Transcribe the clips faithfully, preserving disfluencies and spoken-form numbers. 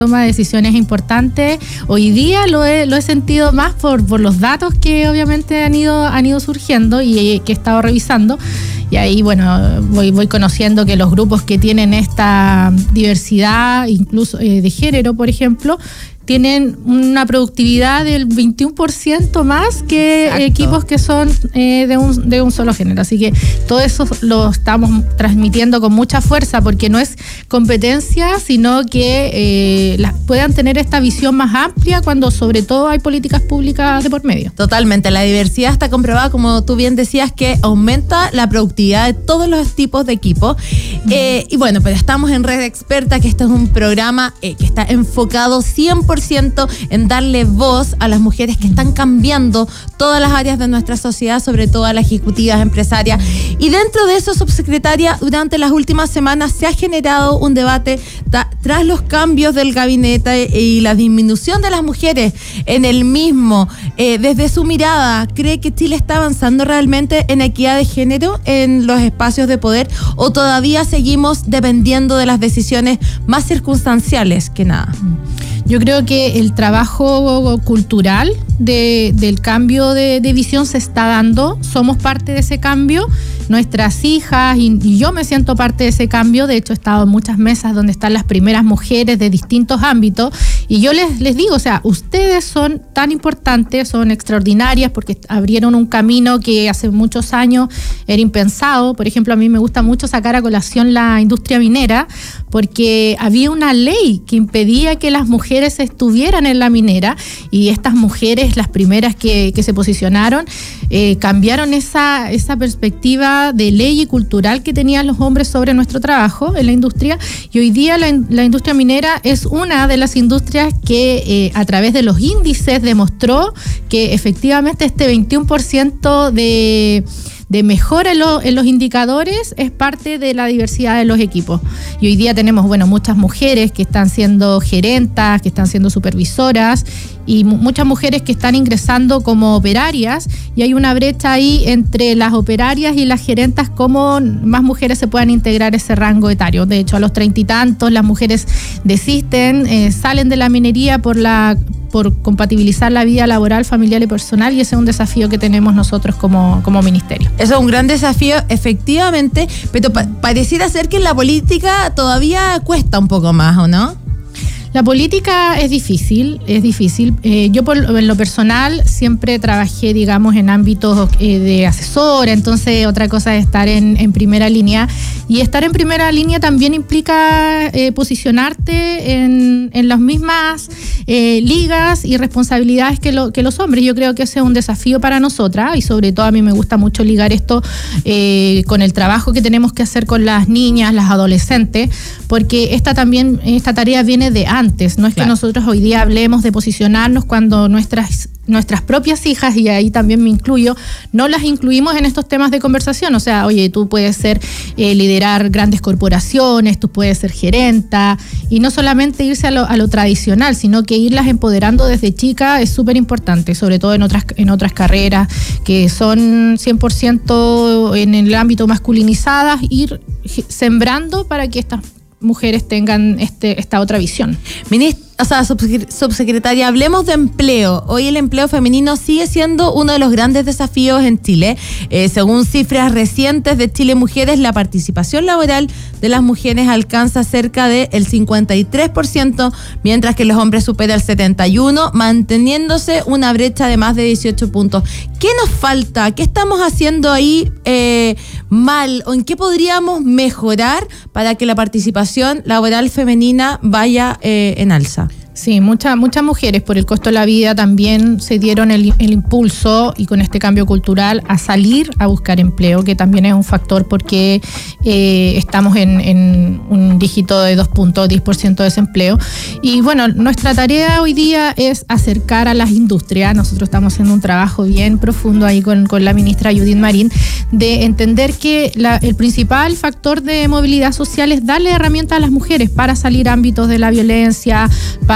toma de decisiones importantes. Hoy día lo he, lo he sentido más por, por los datos que obviamente han ido, han ido surgiendo y que he estado revisando. Y ahí, bueno, voy, voy conociendo que los grupos que tienen esta diversidad, incluso eh, de género, por ejemplo, tienen una productividad del veintiuno por ciento más que Exacto. equipos que son eh, de, un, de un solo género. Así que todo eso lo estamos transmitiendo con mucha fuerza, porque no es competencia, sino que eh, las, puedan tener esta visión más amplia cuando sobre todo hay políticas públicas de por medio. Totalmente, la diversidad está comprobada, como tú bien decías, que aumenta la productividad de todos los tipos de equipos. Mm. Eh, y bueno, pero estamos en Red Experta, que este es un programa eh, que está enfocado cien por ciento en darle voz a las mujeres que están cambiando todas las áreas de nuestra sociedad, sobre todo a las ejecutivas empresarias. Y dentro de eso, subsecretaria, durante las últimas semanas se ha generado un debate ta, tras los cambios del gabinete y la disminución de las mujeres en el mismo. Eh, desde su mirada, ¿cree que Chile está avanzando realmente en equidad de género en los espacios de poder, o todavía seguimos dependiendo de las decisiones más circunstanciales que nada? Yo creo que el trabajo cultural de, del cambio de, de visión se está dando. Somos parte de ese cambio. Nuestras hijas y, y yo me siento parte de ese cambio. De hecho, he estado en muchas mesas donde están las primeras mujeres de distintos ámbitos. Y yo les, les digo, o sea, ustedes son tan importantes, son extraordinarias, porque abrieron un camino que hace muchos años era impensado. Por ejemplo, a mí me gusta mucho sacar a colación la industria minera, porque había una ley que impedía que las mujeres estuvieran en la minera, y estas mujeres, las primeras que, que se posicionaron, eh, cambiaron esa, esa perspectiva de ley y cultural que tenían los hombres sobre nuestro trabajo en la industria. Y hoy día la, la industria minera es una de las industrias que eh, a través de los índices demostró que efectivamente este veintiuno por ciento de de mejora en, lo, en los indicadores es parte de la diversidad de los equipos. Y hoy día tenemos, bueno, muchas mujeres que están siendo gerentas, que están siendo supervisoras, y m- muchas mujeres que están ingresando como operarias, y hay una brecha ahí entre las operarias y las gerentas, cómo más mujeres se puedan integrar ese rango etario. De hecho, a los treinta y tantos las mujeres desisten, eh, salen de la minería por la por compatibilizar la vida laboral, familiar y personal, y ese es un desafío que tenemos nosotros como, como ministerio. Eso es un gran desafío, efectivamente, pero pa- pareciera ser que en la política todavía cuesta un poco más, ¿o no? La política es difícil, es difícil. Eh, yo por, en lo personal siempre trabajé, digamos, en ámbitos eh, de asesora, entonces otra cosa es estar en, en primera línea. Y estar en primera línea también implica eh, posicionarte en, en las mismas eh, ligas y responsabilidades que, lo, que los hombres. Yo creo que ese es un desafío para nosotras, y sobre todo a mí me gusta mucho ligar esto eh, con el trabajo que tenemos que hacer con las niñas, las adolescentes, porque esta también, esta tarea viene de antes. Antes. No es claro. que nosotros hoy día hablemos de posicionarnos cuando nuestras nuestras propias hijas, y ahí también me incluyo, no las incluimos en estos temas de conversación. O sea, oye, tú puedes ser, eh, liderar grandes corporaciones, tú puedes ser gerenta, y no solamente irse a lo, a lo tradicional, sino que irlas empoderando desde chica es súper importante, sobre todo en otras, en otras carreras que son cien por ciento en el ámbito masculinizadas, ir sembrando para que estas mujeres tengan este, esta otra visión. Ministra, o sea, subsecretaria, hablemos de empleo. Hoy el empleo femenino sigue siendo uno de los grandes desafíos en Chile. Eh, según cifras recientes de Chile Mujeres, la participación laboral de las mujeres alcanza cerca del cincuenta y tres por ciento, mientras que los hombres supera el setenta y uno por ciento, manteniéndose una brecha de más de dieciocho puntos. ¿Qué nos falta? ¿Qué estamos haciendo ahí eh, mal? ¿O en qué podríamos mejorar para que la participación laboral femenina vaya eh, en alza? Sí, muchas muchas mujeres por el costo de la vida también se dieron el, el impulso, y con este cambio cultural, a salir a buscar empleo, que también es un factor porque eh, estamos en, en un dígito de dos punto diez por ciento de desempleo. Y bueno, nuestra tarea hoy día es acercar a las industrias. Nosotros estamos haciendo un trabajo bien profundo ahí con, con la ministra Judith Marín, de entender que la, el principal factor de movilidad social es darle herramientas a las mujeres para salir a ámbitos de la violencia, para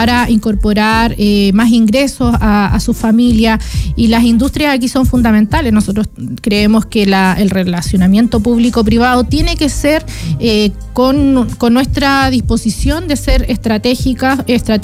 para incorporar eh, más ingresos a, a su familia, y las industrias aquí son fundamentales. Nosotros creemos que la, el relacionamiento público-privado tiene que ser eh, con, con nuestra disposición de ser estratégicas, estratégicas